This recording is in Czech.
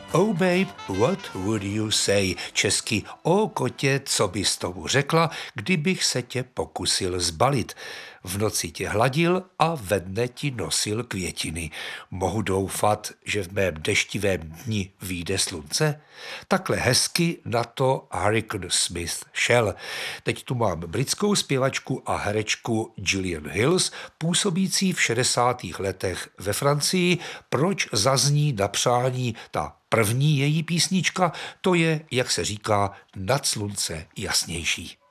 Oh babe, what would you say? Česky, o kotě, co bys tomu řekla, kdybych se tě pokusil zbalit. V noci tě hladil a ve dne ti nosil květiny. Mohu doufat, že v mém deštivém dni vyjde slunce? Takhle hezky na to Hurricane Smith šel. Teď tu mám britskou zpěvačku a herečku Gillian Hills, působící v 60. letech ve Francii. Proč zazní na přání ta první její písnička? To je, jak se říká, nad slunce jasnější.